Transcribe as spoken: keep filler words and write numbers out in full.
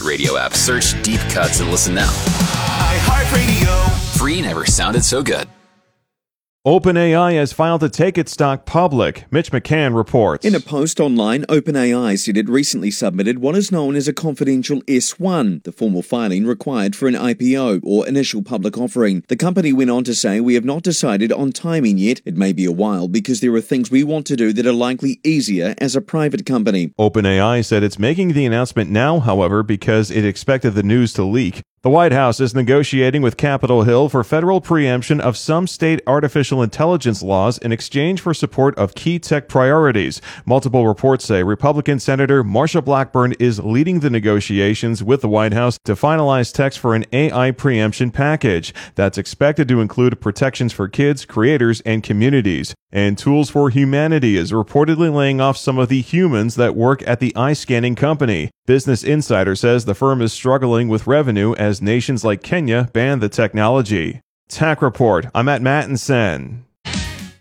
iHeartRadio app. Search Deep Cuts and listen now. iHeartRadio. Free never sounded so good. OpenAI has filed to take its stock public. Mitch McCann reports. In a post online, OpenAI said it recently submitted what is known as a confidential S one, the formal filing required for an I P O, or initial public offering. The company went on to say, "We have not decided on timing yet. It may be a while because there are things we want to do that are likely easier as a private company." OpenAI said it's making the announcement now, however, because it expected the news to leak. The White House is negotiating with Capitol Hill for federal preemption of some state artificial intelligence laws in exchange for support of key tech priorities. Multiple reports say Republican Senator Marsha Blackburn is leading the negotiations with the White House to finalize text for an A I preemption package that's expected to include protections for kids, creators, and communities. And Tools for Humanity is reportedly laying off some of the humans that work at the eye scanning company. Business Insider says the firm is struggling with revenue as nations like Kenya ban the technology. Tech Report. I'm at Mattinson.